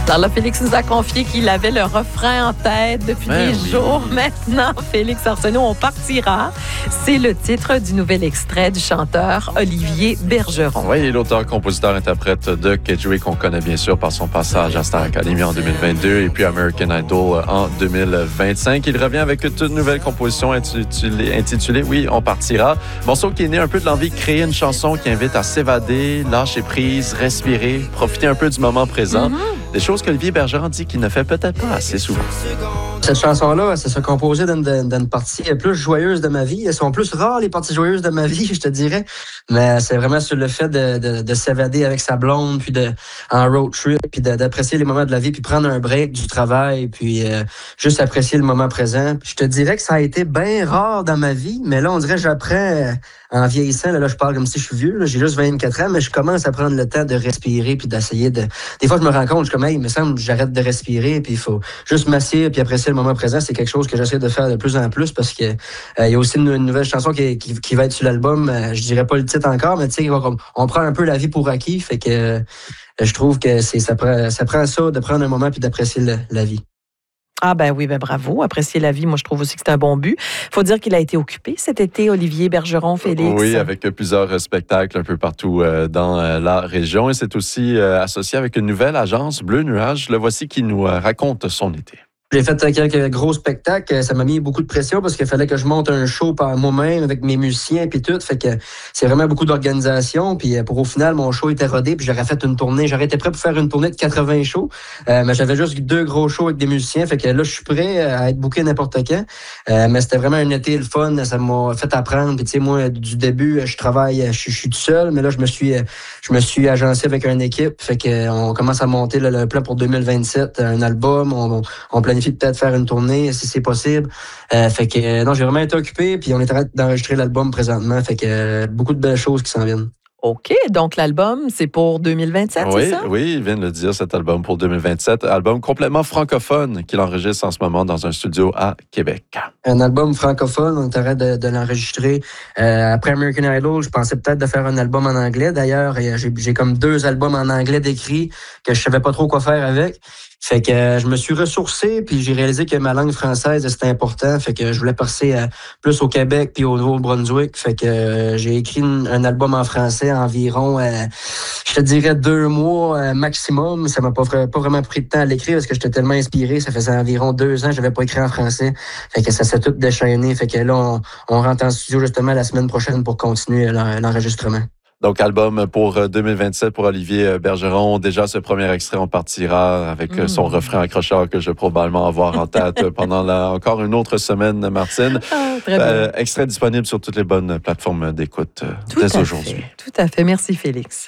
Alors là, Félix nous a confié qu'il avait le refrain en tête depuis des jours maintenant. Félix Arsenault, on partira. C'est le titre du nouvel extrait du chanteur Olivier Bergeron. Oui, l'auteur, compositeur, interprète de Kedgewick qu'on connaît bien sûr par son passage à Star Academy en 2022 et puis American Idol en 2025. Il revient avec une toute nouvelle composition intitulée Oui, on partira. Morceau qui est né un peu de l'envie de créer une chanson qui invite à s'évader, lâcher prise, respirer, profiter un peu du moment présent. Des choses qu'Olivier Bergeron dit qu'il ne fait peut-être pas assez souvent. Cette chanson-là, ça se composait d'une partie plus joyeuse de ma vie. Elles sont plus rares, les parties joyeuses de ma vie, je te dirais. Mais c'est vraiment sur le fait de s'évader avec sa blonde, puis en road trip, puis d'apprécier les moments de la vie, puis prendre un break du travail, puis juste apprécier le moment présent. Je te dirais que ça a été bien rare dans ma vie, mais là, on dirait que j'apprends en vieillissant. Là, je parle comme si je suis vieux. Là, j'ai juste 24 ans, mais je commence à prendre le temps de respirer, puis d'essayer de... Des fois, je me rends compte, je suis comme, hey, il me semble que j'arrête de respirer, puis il faut juste m'asseoir, puis apprécier le moment présent. C'est quelque chose que j'essaie de faire de plus en plus parce que il y a aussi une nouvelle chanson qui va être sur l'album. Je dirais pas le titre encore, mais tu sais, on prend un peu la vie pour acquis. Fait que je trouve que ça prend ça, de prendre un moment puis d'apprécier la vie. Ah ben oui, ben bravo. Apprécier la vie, moi je trouve aussi que c'est un bon but. Faut dire qu'il a été occupé cet été, Olivier Bergeron, Félix. Oui, avec plusieurs spectacles un peu partout dans la région. Et c'est aussi associé avec une nouvelle agence, Bleu Nuage. Le voici qui nous raconte son été. J'ai fait quelques gros spectacles. Ça m'a mis beaucoup de pression parce qu'il fallait que je monte un show par moi-même avec mes musiciens puis tout. Fait que c'est vraiment beaucoup d'organisation. Puis pour au final, mon show était rodé puis j'aurais fait une tournée. J'aurais été prêt pour faire une tournée de 80 shows. Mais j'avais juste 2 gros shows avec des musiciens. Fait que là, je suis prêt à être booké n'importe quand. Mais c'était vraiment un été le fun. Ça m'a fait apprendre. Puis tu sais, moi, du début, je travaille, je suis tout seul. Mais là, je me suis agencé avec une équipe. Fait que on commence à monter le plan pour 2027. Un album. On planifie peut-être faire une tournée si c'est possible. Fait que non, j'ai vraiment été occupé puis on est en train d'enregistrer l'album présentement. Fait que beaucoup de belles choses qui s'en viennent. OK, donc l'album, c'est pour 2027, oui, c'est ça? Oui, il vient de le dire, cet album pour 2027. Album complètement francophone qu'il enregistre en ce moment dans un studio à Québec. Un album francophone, on est en train de l'enregistrer. Après American Idol, je pensais peut-être de faire un album en anglais. D'ailleurs, j'ai comme 2 albums en anglais d'écrits que je savais pas trop quoi faire avec. Fait que je me suis ressourcé, puis j'ai réalisé que ma langue française, c'était important. Fait que je voulais passer plus au Québec puis au Nouveau-Brunswick. Fait que j'ai écrit un album en français environ, je te dirais 2 mois maximum. Ça m'a pas vraiment pris de temps à l'écrire parce que j'étais tellement inspiré. Ça faisait environ 2 ans que j'avais pas écrit en français. Fait que ça s'est tout déchaîné. Fait que là, on rentre en studio justement la semaine prochaine pour continuer l'enregistrement. Donc, album pour 2027 pour Olivier Bergeron. Déjà, ce premier extrait, on partira avec son refrain accrocheur que je vais probablement avoir en tête pendant encore une autre semaine, Martine. Très bien. Extrait disponible sur toutes les bonnes plateformes d'écoute dès aujourd'hui. Tout à fait. Merci, Félix.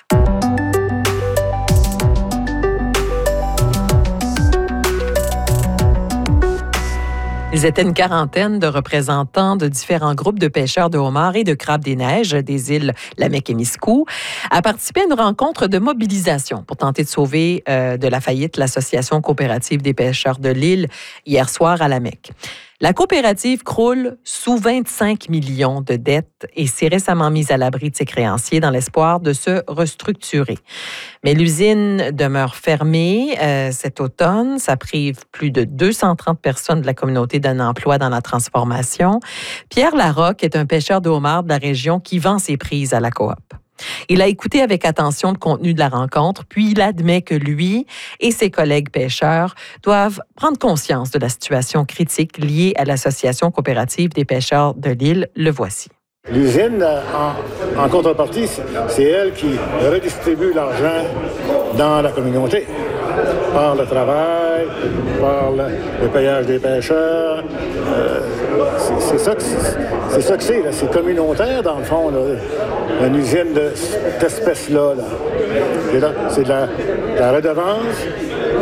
Ils étaient une quarantaine de représentants de différents groupes de pêcheurs de homards et de crabes des neiges des îles Lamec-et-Miscou à participer à une rencontre de mobilisation pour tenter de sauver de la faillite l'Association coopérative des pêcheurs de l'île hier soir à Lamec. La coopérative croule sous 25 millions de dettes et s'est récemment mise à l'abri de ses créanciers dans l'espoir de se restructurer. Mais l'usine demeure fermée cet automne. Ça prive plus de 230 personnes de la communauté d'un emploi dans la transformation. Pierre Larocque est un pêcheur de homards de la région qui vend ses prises à la coop. Il a écouté avec attention le contenu de la rencontre, puis il admet que lui et ses collègues pêcheurs doivent prendre conscience de la situation critique liée à l'Association coopérative des pêcheurs de l'île. Le voici. L'usine, en contrepartie, c'est elle qui redistribue l'argent dans la communauté. Par le travail, par le payage des pêcheurs. C'est ça que c'est. Là. C'est communautaire, dans le fond, là, une usine de cette espèce-là. Là. C'est de la redevance